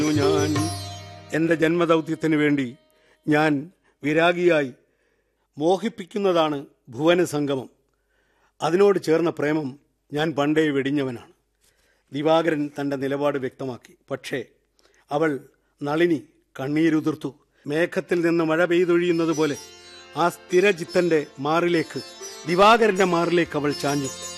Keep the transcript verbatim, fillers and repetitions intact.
ഞാൻ എൻ്റെ ജന്മദൗത്യത്തിനു വേണ്ടി ഞാൻ വിരാഗിയായി മോഹിപ്പിക്കുന്നതാണ് ഭുവന സംഗമം. അതിനോട് ചേർന്ന പ്രേമം ഞാൻ പണ്ടേ വെടിഞ്ഞവനാണ്. ദിവാകരൻ തൻ്റെ നിലപാട് വ്യക്തമാക്കി. പക്ഷേ അവൾ നളിനി കണ്ണീരുതിർത്തു. മേഘത്തിൽ നിന്ന് മഴ പെയ്തൊഴിയുന്നത് പോലെ ആ സ്ഥിരചിത്തന്റെ മാറിലേക്ക്, ദിവാകരന്റെ മാറിലേക്ക് അവൾ ചാഞ്ഞു.